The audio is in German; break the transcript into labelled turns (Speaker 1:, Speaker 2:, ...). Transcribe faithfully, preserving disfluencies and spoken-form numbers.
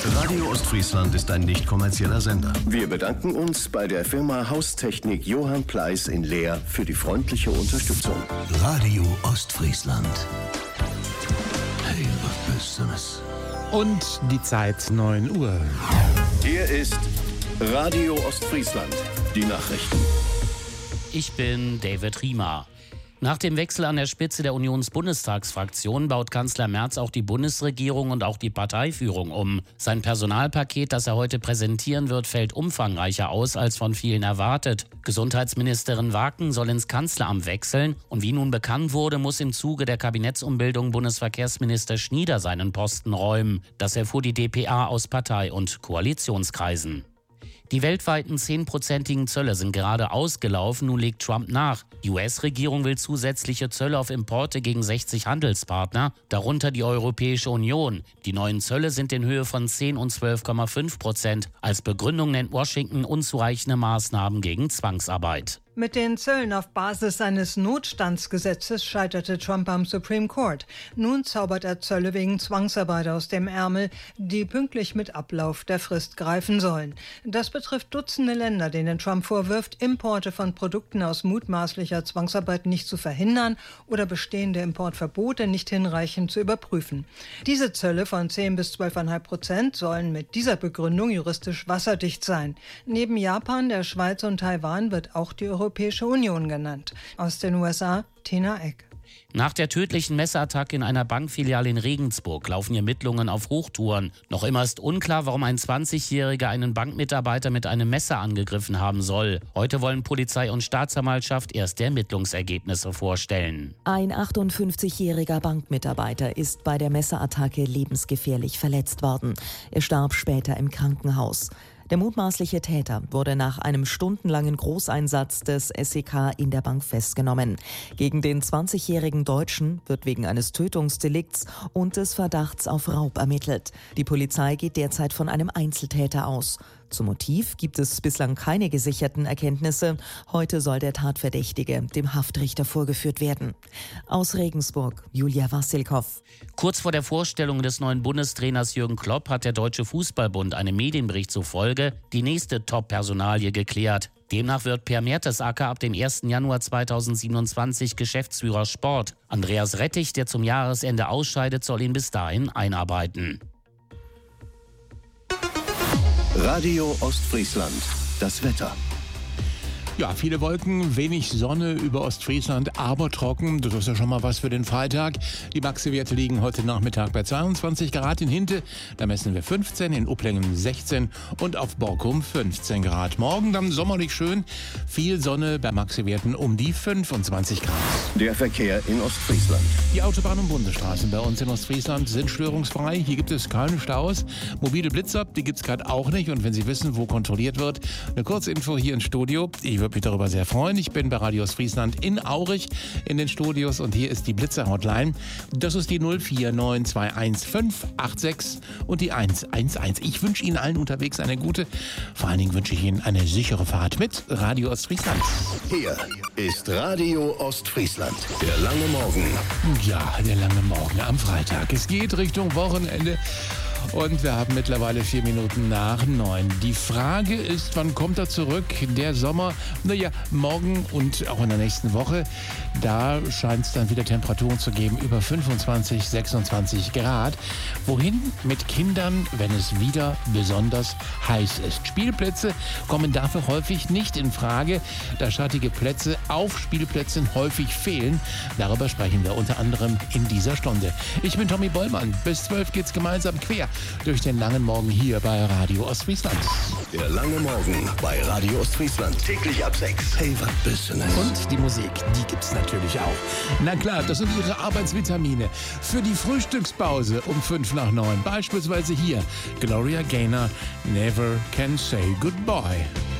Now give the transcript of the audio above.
Speaker 1: Radio Ostfriesland ist ein nicht kommerzieller Sender.
Speaker 2: Wir bedanken uns bei der Firma Haustechnik Johann Pleiss in Leer für die freundliche Unterstützung.
Speaker 1: Radio Ostfriesland. Hey, was bist du das?
Speaker 3: Und die Zeit neun Uhr.
Speaker 2: Hier ist Radio Ostfriesland, die Nachrichten.
Speaker 4: Ich bin David Riemer. Nach dem Wechsel an der Spitze der Unionsbundestagsfraktion baut Kanzler Merz auch die Bundesregierung und auch die Parteiführung um. Sein Personalpaket, das er heute präsentieren wird, fällt umfangreicher aus als von vielen erwartet. Gesundheitsministerin Waken soll ins Kanzleramt wechseln und wie nun bekannt wurde, muss im Zuge der Kabinettsumbildung Bundesverkehrsminister Schnieder seinen Posten räumen. Das erfuhr die d p a aus Partei- und Koalitionskreisen. Die weltweiten zehnprozentigen Zölle sind gerade ausgelaufen, nun legt Trump nach. Die U S-Regierung will zusätzliche Zölle auf Importe gegen sechzig Handelspartner, darunter die Europäische Union. Die neuen Zölle sind in Höhe von zehn und zwölf Komma fünf Prozent. Als Begründung nennt Washington unzureichende Maßnahmen gegen Zwangsarbeit.
Speaker 5: Mit den Zöllen auf Basis eines Notstandsgesetzes scheiterte Trump am Supreme Court. Nun zaubert er Zölle wegen Zwangsarbeit aus dem Ärmel, die pünktlich mit Ablauf der Frist greifen sollen. Das betrifft Dutzende Länder, denen Trump vorwirft, Importe von Produkten aus mutmaßlicher Zwangsarbeit nicht zu verhindern oder bestehende Importverbote nicht hinreichend zu überprüfen. Diese Zölle von zehn bis zwölf Komma fünf Prozent sollen mit dieser Begründung juristisch wasserdicht sein. Neben Japan, der Schweiz und Taiwan wird auch die Europäische Union genannt. Aus den U S A, Tina Eck.
Speaker 4: Nach der tödlichen Messerattacke in einer Bankfiliale in Regensburg laufen Ermittlungen auf Hochtouren. Noch immer ist unklar, warum ein zwanzigjähriger einen Bankmitarbeiter mit einem Messer angegriffen haben soll. Heute wollen Polizei und Staatsanwaltschaft erste Ermittlungsergebnisse vorstellen.
Speaker 6: Ein achtundfünfzigjähriger Bankmitarbeiter ist bei der Messerattacke lebensgefährlich verletzt worden. Er starb später im Krankenhaus. Der mutmaßliche Täter wurde nach einem stundenlangen Großeinsatz des S E K in der Bank festgenommen. Gegen den zwanzigjährigen Deutschen wird wegen eines Tötungsdelikts und des Verdachts auf Raub ermittelt. Die Polizei geht derzeit von einem Einzeltäter aus. Zum Motiv gibt es bislang keine gesicherten Erkenntnisse. Heute soll der Tatverdächtige dem Haftrichter vorgeführt werden. Aus Regensburg, Julia Wassilkow.
Speaker 4: Kurz vor der Vorstellung des neuen Bundestrainers Jürgen Klopp hat der Deutsche Fußballbund einem Medienbericht zufolge die nächste Top-Personalie geklärt. Demnach wird Per Mertesacker ab dem ersten Januar zweitausendsiebenundzwanzig Geschäftsführer Sport. Andreas Rettich, der zum Jahresende ausscheidet, soll ihn bis dahin einarbeiten.
Speaker 2: Radio Ostfriesland, das Wetter.
Speaker 3: Ja, viele Wolken, wenig Sonne über Ostfriesland, aber trocken. Das ist ja schon mal was für den Freitag. Die Maxi-Werte liegen heute Nachmittag bei zweiundzwanzig Grad in Hinte. Da messen wir fünfzehn, in Upplingen sechzehn und auf Borkum fünfzehn Grad. Morgen dann sommerlich schön, viel Sonne bei Maxi-Werten um die fünfundzwanzig Grad.
Speaker 2: Der Verkehr in Ostfriesland.
Speaker 3: Die Autobahn- und Bundesstraßen bei uns in Ostfriesland sind störungsfrei. Hier gibt es keine Staus. Mobile Blitzer, die gibt es gerade auch nicht. Und wenn Sie wissen, wo kontrolliert wird, eine Kurzinfo hier im Studio. Ich würde mich darüber sehr freuen. Ich bin bei Radio Ostfriesland in Aurich in den Studios und hier ist die Blitzer-Hotline. Das ist die null vier neun zwei eins fünf acht sechs und die eins eins eins. Ich wünsche Ihnen allen unterwegs eine gute, vor allen Dingen wünsche ich Ihnen eine sichere Fahrt mit Radio Ostfriesland.
Speaker 2: Hier ist Radio Ostfriesland, der lange Morgen.
Speaker 3: Ja, der lange Morgen am Freitag. Es geht Richtung Wochenende. Und wir haben mittlerweile vier Minuten nach neun. Die Frage ist, wann kommt er zurück? Der Sommer, naja, morgen und auch in der nächsten Woche, da scheint es dann wieder Temperaturen zu geben, über fünfundzwanzig, sechsundzwanzig Grad. Wohin mit Kindern, wenn es wieder besonders heiß ist? Spielplätze kommen dafür häufig nicht in Frage, da schattige Plätze auf Spielplätzen häufig fehlen. Darüber sprechen wir unter anderem in dieser Stunde. Ich bin Tommy Bollmann. Bis zwölf geht's gemeinsam quer durch den langen Morgen hier bei Radio Ostfriesland.
Speaker 2: Der lange Morgen bei Radio Ostfriesland. Täglich ab sechs. Hey, was bist du denn?
Speaker 3: Und die Musik, die gibt's natürlich auch. Na klar, das sind Ihre Arbeitsvitamine. Für die Frühstückspause um fünf nach neun. Beispielsweise hier Gloria Gaynor, Never Can Say Goodbye.